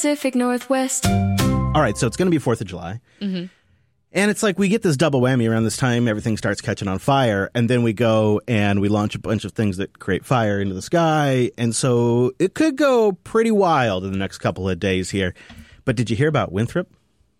Pacific Northwest. All right, so it's going to be 4th of July. Mm-hmm. And it's like we get this double whammy around this time. Everything starts catching on fire. And then we go and we launch a bunch of things that create fire into the sky. And so it could go pretty wild in the next couple of days here. But did you hear about Winthrop?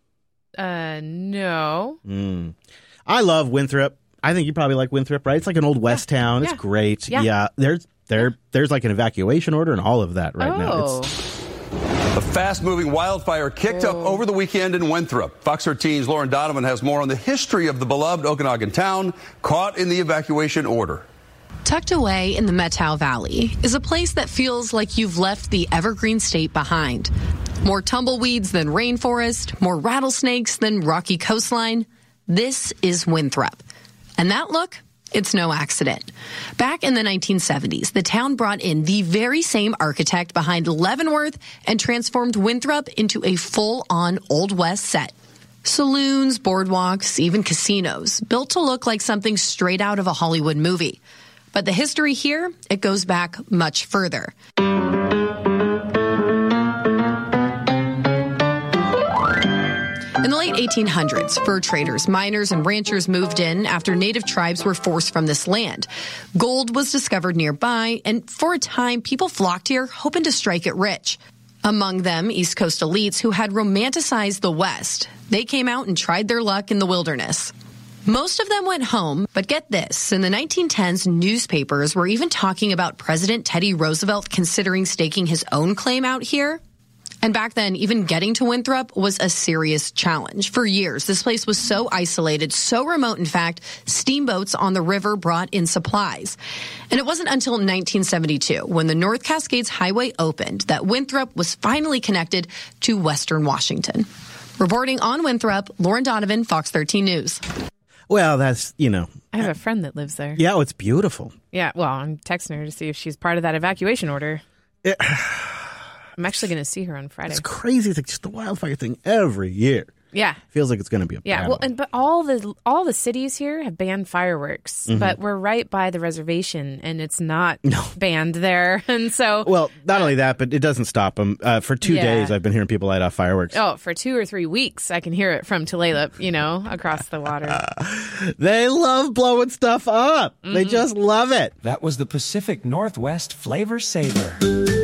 No. I love Winthrop. I think you probably like Winthrop, right? It's like an old West town. It's great. Yeah. There's like an evacuation order and all of that right now. A fast-moving wildfire kicked up over the weekend in Winthrop. Fox 13's Lauren Donovan has more on the history of the beloved Okanagan town caught in the evacuation order. Tucked away in the Methow Valley is a place that feels like you've left the evergreen state behind. More tumbleweeds than rainforest, more rattlesnakes than rocky coastline. This is Winthrop. And that look? It's no accident. Back in the 1970s, the town brought in the very same architect behind Leavenworth and transformed Winthrop into a full-on Old West set. Saloons, boardwalks, even casinos, built to look like something straight out of a Hollywood movie. But the history here, it goes back much further. In the late 1800s, fur traders, miners, and ranchers moved in after native tribes were forced from this land. Gold was discovered nearby, and for a time, people flocked here hoping to strike it rich. Among them, East Coast elites who had romanticized the West. They came out and tried their luck in the wilderness. Most of them went home, but get this, in the 1910s, newspapers were even talking about President Teddy Roosevelt considering staking his own claim out here. And back then, even getting to Winthrop was a serious challenge. For years, this place was so isolated, so remote, in fact, steamboats on the river brought in supplies. And it wasn't until 1972, when the North Cascades Highway opened, that Winthrop was finally connected to Western Washington. Reporting on Winthrop, Lauren Donovan, Fox 13 News. Well, that's, I have a friend that lives there. Yeah, it's beautiful. Yeah, well, I'm texting her to see if she's part of that evacuation order. I'm actually going to see her on Friday. It's crazy. It's like just the wildfire thing every year. Yeah. Feels like it's going to be a Yeah, battle. but all the cities here have banned fireworks, but we're right by the reservation, and it's not banned there, and so... Well, not only that, but it doesn't stop them. For 2 days, I've been hearing people light off fireworks. Oh, for 2 or 3 weeks, I can hear it from Tulalip, across the water. They love blowing stuff up. They just love it. That was the Pacific Northwest Flavor Saver.